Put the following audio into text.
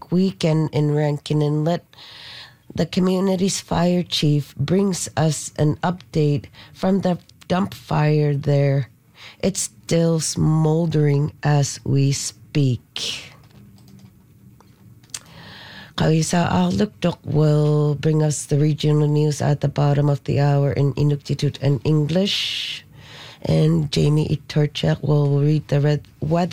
weekend in Rankin Inlet, the community's fire chief brings us an update from the dump fire there. It's still smoldering as we speak. Kawisa Ahlukdok will bring us the regional news at the bottom of the hour in Inuktitut and English. And Jamie Itorchak will read the weather